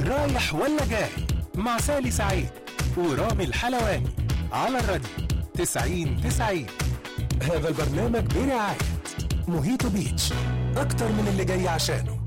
رايح ولا جاي مع سالي سعيد ورامي الحلواني على الراديو 90-90. هذا البرنامج برعاية موهيتو بيتش، أكتر من اللي جاي عشانه.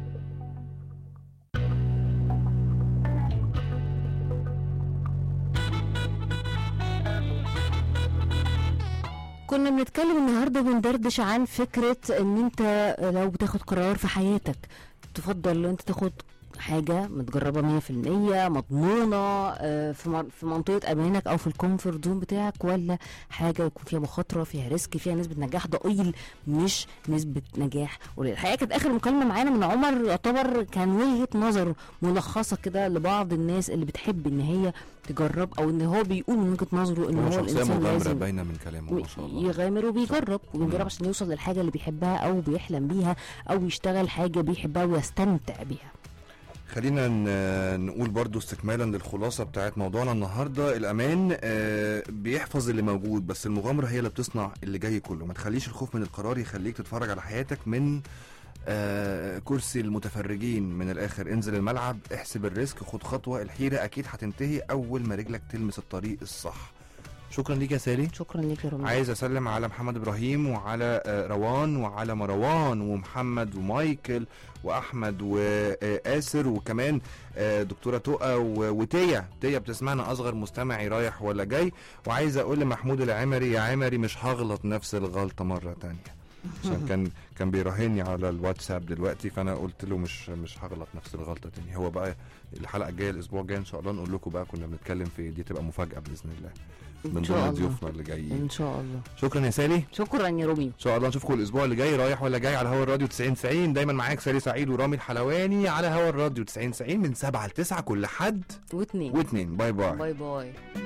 كنا بنتكلم النهارده وبندردش عن فكرة ان انت لو بتاخد قرار في حياتك تفضل ان انت تاخد حاجة متجربة 100% مضمونة في منطقة امانك او في الكومفورت زون بتاعك، ولا حاجة يكون فيها مخاطرة، فيها ريسك، فيها نسبة نجاح ضئيل مش نسبة نجاح قليل. الحقيقة كانت اخر مكالمة معانا من عمر يعتبر كان وجهة نظر ملخصة كده لبعض الناس اللي بتحب ان هي تجرب، او ان هو بيقول من وجهة نظره ان هو الانسان لازم باينه من كلامه ما شاء الله يغامر وبيجرب عشان يوصل للحاجة اللي بيحبها او بيحلم بيها او يشتغل حاجة بيحبها ويستمتع بيها. خلينا نقول برضو استكمالا للخلاصة بتاعت موضوعنا النهاردة. الأمان بيحفظ اللي موجود، بس المغامرة هي اللي بتصنع اللي جاي كله. ما تخليش الخوف من القرار يخليك تتفرج على حياتك من كرسي المتفرجين. من الآخر انزل الملعب، احسب الريسك، خد خطوة. الحيرة أكيد هتنتهي أول ما رجلك تلمس الطريق الصح. شكرا ليك يا سالي. شكرا ليك يا رمضان. عايز اسلم على محمد ابراهيم وعلى روان وعلى مروان ومحمد ومايكل واحمد وآسر وكمان دكتوره تقى وتيا بتسمعنا، اصغر مستمعي رايح ولا جاي. وعايز اقول لمحمود العمري، يا عمري مش هغلط نفس الغلطه مره تانية، عشان كان بيراهني على الواتساب دلوقتي، فانا قلت له مش هغلط نفس الغلطه تاني. هو بقى الحلقه الجايه الاسبوع الجاي ان شاء الله نقول لكم بقى كنا بنتكلم في دي، تبقى مفاجاه باذن الله من ضمن ضيوفنا اللي جايين ان شاء الله. شكرا يا سالي. شكرا يا رومي. ان شاء الله نشوفكم الاسبوع اللي جاي رايح ولا جاي على هوا الراديو 90-90. دايما معاك سالي سعيد ورامي الحلواني على هوا الراديو 90-90 من 7 ل 9 كل حد واثنين. باي باي. باي باي.